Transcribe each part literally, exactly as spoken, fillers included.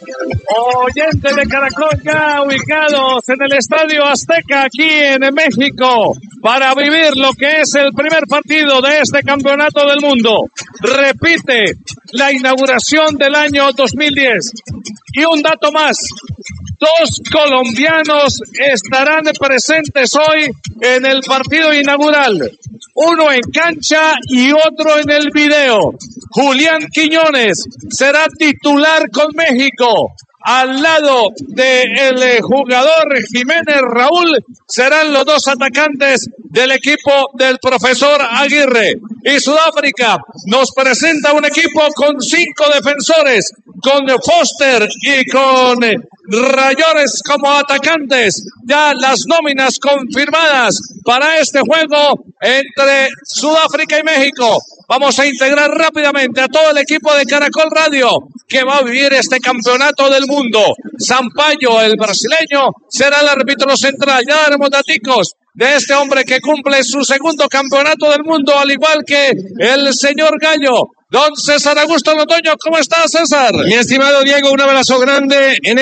Oyentes de Caracol ya ubicados en el Estadio Azteca aquí en México para vivir lo que es el primer partido de este campeonato del mundo. Repite la inauguración del año dos mil diez. Y un dato más. Dos colombianos estarán presentes hoy en el partido inaugural. Uno en cancha y otro en el video. Julián Quiñones será titular con México. Al lado del jugador Jiménez Raúl serán los dos atacantes del equipo del profesor Aguirre. Y Sudáfrica nos presenta un equipo con cinco defensores, con Foster y con Rayores como atacantes. Ya las nóminas confirmadas para este juego entre Sudáfrica y México. Vamos a integrar rápidamente a todo el equipo de Caracol Radio que va a vivir este campeonato del mundo. Sampaio, el brasileño, será el árbitro central. Ya daremos daticos de este hombre que cumple su segundo campeonato del mundo, al igual que el señor Gallo. Don César Augusto Londoño, ¿cómo estás, César? Mi estimado Diego, un abrazo grande en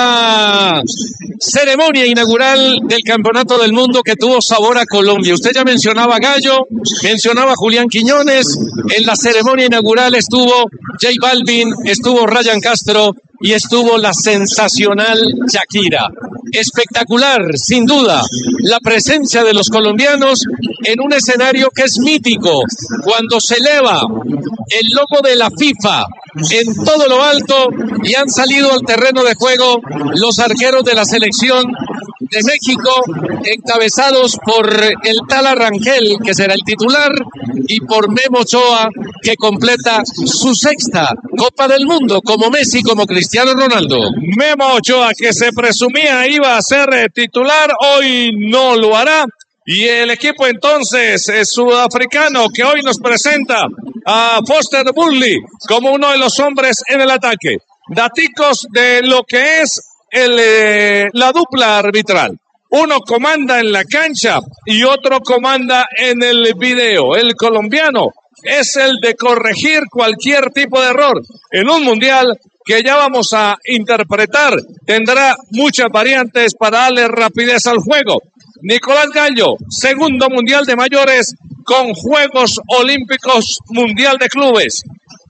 esta ceremonia inaugural del Campeonato del Mundo que tuvo sabor a Colombia. Usted ya mencionaba a Gallo, mencionaba a Julián Quiñones. En la ceremonia inaugural estuvo J Balvin, estuvo Ryan Castro y estuvo la sensacional Shakira. Espectacular, sin duda, la presencia de los colombianos en un escenario que es mítico, cuando se eleva el logo de la FIFA en todo lo alto y han salido al terreno de juego los arqueros de la selección de México, encabezados por el Tala Rangel, que será el titular, y por Memo Ochoa, que completa su sexta Copa del Mundo, como Messi, como Cristiano Ronaldo. Memo Ochoa, que se presumía iba a ser titular, hoy no lo hará. Y el equipo entonces es sudafricano que hoy nos presenta a Foster Burley como uno de los hombres en el ataque. Daticos de lo que es el, eh, la dupla arbitral. Uno comanda en la cancha y otro comanda en el video. El colombiano es el de corregir cualquier tipo de error en un mundial que ya vamos a interpretar. Tendrá muchas variantes para darle rapidez al juego. Nicolás Gallo, segundo mundial de mayores con Juegos Olímpicos Mundial de Clubes.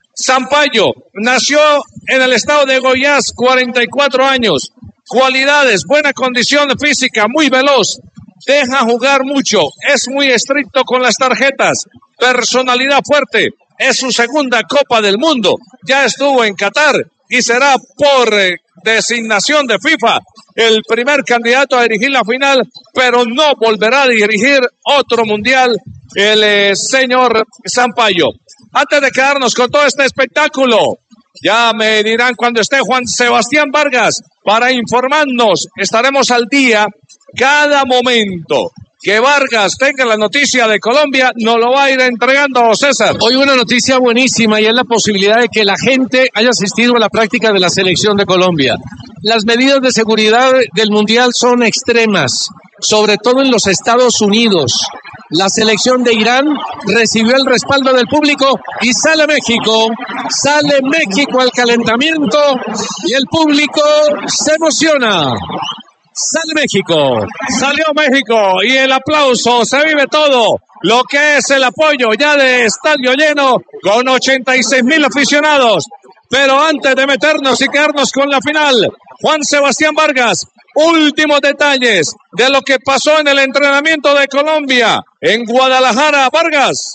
Sampaio nació en el estado de Goiás, cuarenta y cuatro años. Cualidades, buena condición física, muy veloz. Deja jugar mucho, es muy estricto con las tarjetas. Personalidad fuerte, es su segunda Copa del Mundo. Ya estuvo en Qatar y será por eh, designación de FIFA el primer candidato a dirigir la final, pero no volverá a dirigir otro mundial el eh, señor Sampaio. Antes de quedarnos con todo este espectáculo, ya me dirán cuando esté Juan Sebastián Vargas para informarnos. Estaremos al día cada momento que Vargas tenga la noticia de Colombia, nos lo va a ir entregando César. Hoy una noticia buenísima y es la posibilidad de que la gente haya asistido a la práctica de la selección de Colombia. Las medidas de seguridad del Mundial son extremas, sobre todo en los Estados Unidos. La selección de Irán recibió el respaldo del público y sale México, sale México al calentamiento y el público se emociona. Sale México. Salió México y el aplauso, se vive todo lo que es el apoyo ya de estadio lleno con ochenta y seis mil aficionados. Pero antes de meternos y quedarnos con la final, Juan Sebastián Vargas, últimos detalles de lo que pasó en el entrenamiento de Colombia en Guadalajara. Vargas.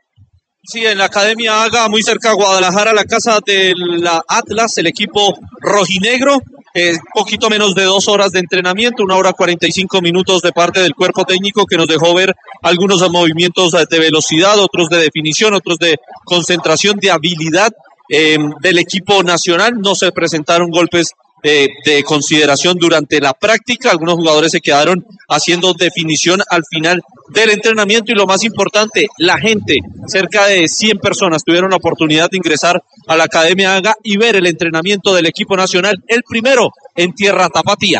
Sí, en la Academia Haga, muy cerca de Guadalajara, la casa de la Atlas, el equipo rojinegro. Eh, poquito menos de dos horas de entrenamiento, una hora cuarenta y cinco minutos de parte del cuerpo técnico que nos dejó ver algunos movimientos de velocidad, otros de definición, otros de concentración, de habilidad eh, del equipo nacional. No se presentaron golpes eh, de consideración durante la práctica. Algunos jugadores se quedaron haciendo definición al final del entrenamiento y lo más importante, la gente, cerca de cien personas tuvieron la oportunidad de ingresar a la Academia Haga y ver el entrenamiento del equipo nacional, el primero en tierra tapatía.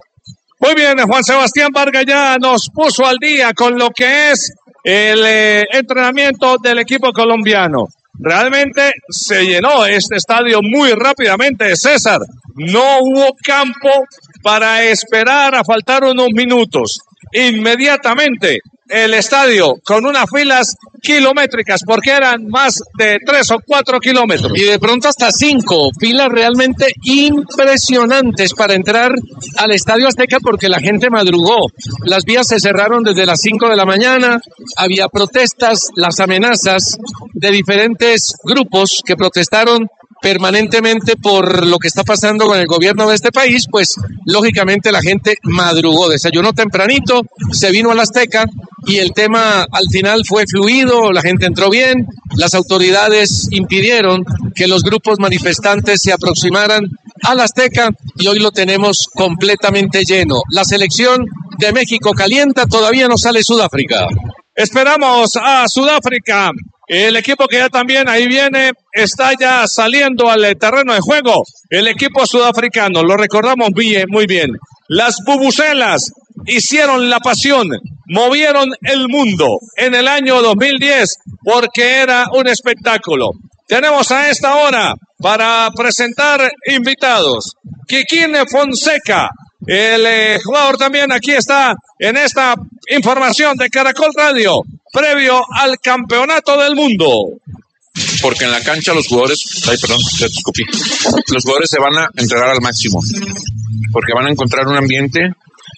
Muy bien, Juan Sebastián Vargas ya nos puso al día con lo que es el eh, entrenamiento del equipo colombiano. realmente se llenó este estadio muy rápidamente, César. No hubo campo para esperar a faltar unos minutos. Inmediatamente el estadio con unas filas kilométricas, porque eran más de tres o cuatro kilómetros. Y de pronto hasta cinco, filas realmente impresionantes para entrar al Estadio Azteca, porque la gente madrugó. Las vías se cerraron desde las cinco de la mañana, había protestas, las amenazas de diferentes grupos que protestaron permanentemente por lo que está pasando con el gobierno de este país. Pues lógicamente la gente madrugó, desayunó tempranito, se vino al Azteca y el tema al final fue fluido, la gente entró bien, las autoridades impidieron que los grupos manifestantes se aproximaran al Azteca y hoy lo tenemos completamente lleno. La selección de México calienta, todavía no sale Sudáfrica. Esperamos a Sudáfrica. El equipo que ya también ahí viene está ya saliendo al terreno de juego. El equipo sudafricano, lo recordamos bien, muy bien. Las bubucelas hicieron la pasión, movieron el mundo en el año dos mil diez porque era un espectáculo. Tenemos a esta hora para presentar invitados. Kikín Fonseca, el eh, jugador también aquí está en esta información de Caracol Radio, previo al campeonato del mundo. Porque en la cancha los jugadores, ay perdón, te escupí, los jugadores se van a entregar al máximo, porque van a encontrar un ambiente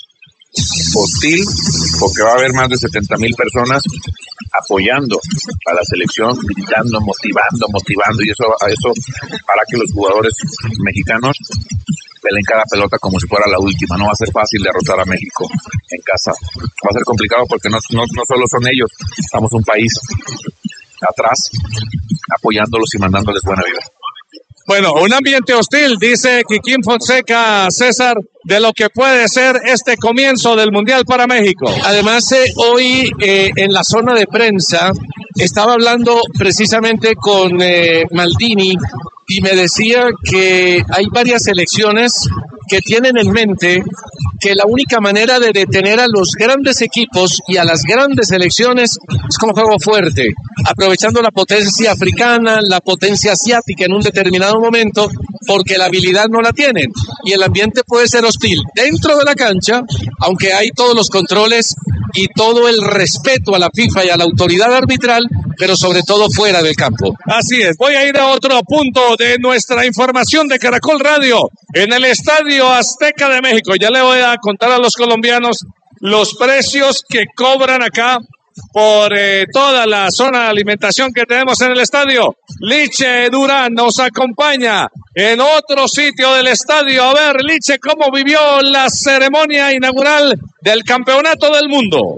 hostil, porque va a haber más de setenta mil personas apoyando a la selección, gritando, motivando, motivando, y eso, eso hará que los jugadores mexicanos peleen cada pelota como si fuera la última. No va a ser fácil derrotar a México en casa. Va a ser complicado porque no, no, no solo son ellos, estamos un país atrás apoyándolos y mandándoles buena vida. Bueno, un ambiente hostil, dice Kikín Fonseca, César, de lo que puede ser este comienzo del Mundial para México. Además, eh, hoy eh, en la zona de prensa estaba hablando precisamente con eh, Maldini y me decía que hay varias selecciones que tienen en mente que la única manera de detener a los grandes equipos y a las grandes selecciones es con juego fuerte, aprovechando la potencia africana, la potencia asiática en un determinado momento, porque la habilidad no la tienen y el ambiente puede ser hostil dentro de la cancha, aunque hay todos los controles y todo el respeto a la FIFA y a la autoridad arbitral, pero sobre todo fuera del campo. Así es, voy a ir a otro punto de nuestra información de Caracol Radio, en el Estadio Azteca de México. Ya le voy a contar a los colombianos los precios que cobran acá por eh, toda la zona de alimentación que tenemos en el estadio. Liche Durán nos acompaña en otro sitio del estadio. A ver, Liche, ¿cómo vivió la ceremonia inaugural del Campeonato del Mundo?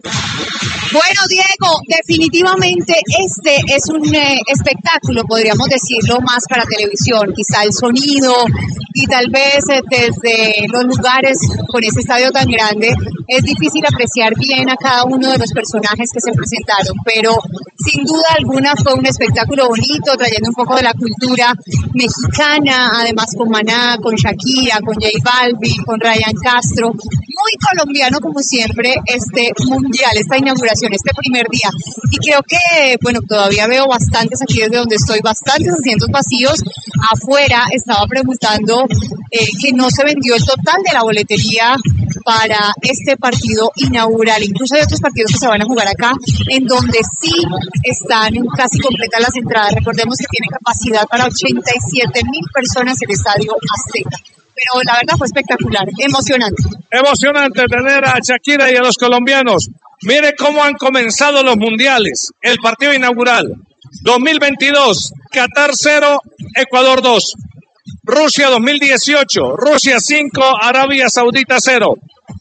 Bueno, Diego, definitivamente este es un eh, espectáculo, podríamos decirlo, más para televisión. Quizá el sonido y tal vez eh, desde los lugares con ese estadio tan grande es difícil apreciar bien a cada uno de los personajes que se presentaron, pero sin duda alguna fue un espectáculo bonito, trayendo un poco de la cultura mexicana, además con Maná, con Shakira, con J Balvin, con Ryan Castro. Muy colombiano como siempre este mundial, esta inauguración, este primer día. Y creo que, bueno, todavía veo bastantes aquí desde donde estoy, bastantes asientos vacíos. Afuera estaba preguntando eh, que no se vendió el total de la boletería para este partido inaugural. Incluso hay otros partidos que se van a jugar acá, en donde sí están casi completas las entradas. Recordemos que tiene capacidad para ochenta y siete mil personas el Estadio Azteca. Pero la verdad fue espectacular, emocionante. Emocionante tener a Shakira y a los colombianos. Mire cómo han comenzado los mundiales. El partido inaugural, dos mil veintidós, Qatar cero, Ecuador dos. Rusia dos mil dieciocho, Rusia cinco, Arabia Saudita cero.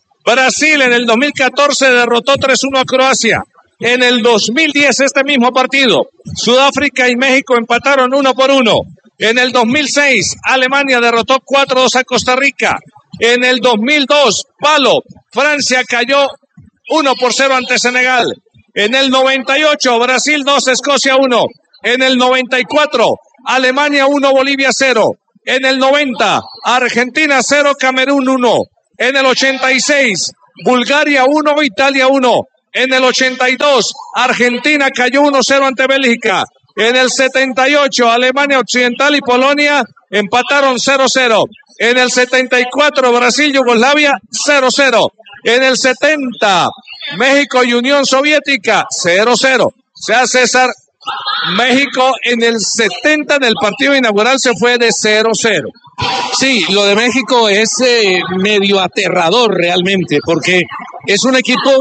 Brasil en el dos mil catorce derrotó tres uno a Croacia. En el dos mil diez este mismo partido, Sudáfrica y México empataron uno por uno. En el dos mil seis, Alemania derrotó cuatro dos a Costa Rica. En el dos mil dos, palo, Francia cayó uno por cero ante Senegal. En el noventa y ocho, Brasil dos, Escocia uno. En el noventa y cuatro, Alemania uno, Bolivia cero. En el noventa, Argentina cero, Camerún uno. En el ochenta y seis, Bulgaria uno, Italia uno. En el ochenta y dos, Argentina cayó uno cero ante Bélgica. En el setenta y ocho, Alemania Occidental y Polonia empataron cero cero. En el setenta y cuatro, Brasil, Yugoslavia, cero cero. En el setenta, México y Unión Soviética, cero cero. O sea, César, México en el setenta, en el partido inaugural, se fue de cero cero. Sí, lo de México es eh, medio aterrador realmente, porque es un equipo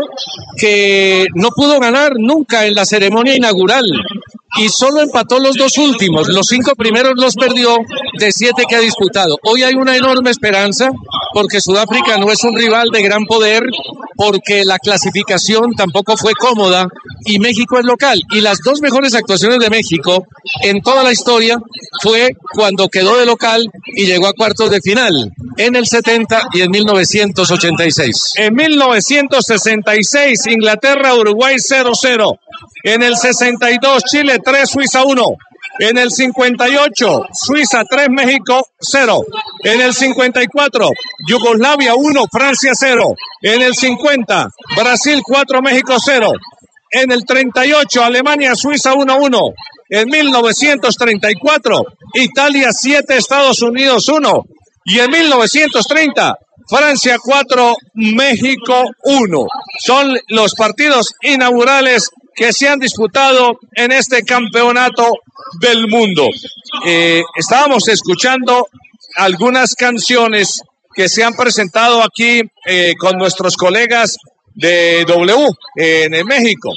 que no pudo ganar nunca en la ceremonia inaugural y solo empató los dos últimos. Los cinco primeros los perdió de siete que ha disputado. Hoy hay una enorme esperanza porque Sudáfrica no es un rival de gran poder, porque la clasificación tampoco fue cómoda y México es local. Y las dos mejores actuaciones de México en toda la historia fue cuando quedó de local y llegó a cuartos de final, en el setenta y en mil novecientos ochenta y seis. En mil novecientos sesenta y seis, Inglaterra, Uruguay cero cero. En el sesenta y dos, Chile tres, Suiza uno. En el cincuenta y ocho, Suiza tres, México cero. En el cincuenta y cuatro, Yugoslavia uno, Francia cero. En el cincuenta, Brasil cuatro, México cero. En el treinta y ocho, Alemania, Suiza uno uno. En mil novecientos treinta y cuatro, Italia siete, Estados Unidos uno. Y en mil novecientos treinta, Francia cuatro, México uno. Son los partidos inaugurales que se han disputado en este campeonato del mundo. Eh, estábamos escuchando algunas canciones que se han presentado aquí eh, con nuestros colegas de W en México.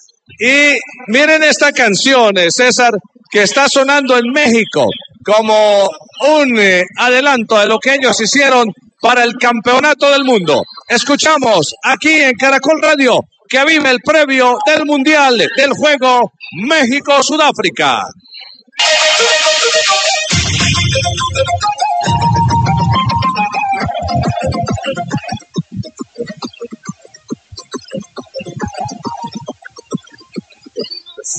Y miren esta canción, eh, César, que está sonando en México como un eh, adelanto de lo que ellos hicieron para el campeonato del mundo. Escuchamos aquí en Caracol Radio que vive el previo del Mundial del Juego México-Sudáfrica.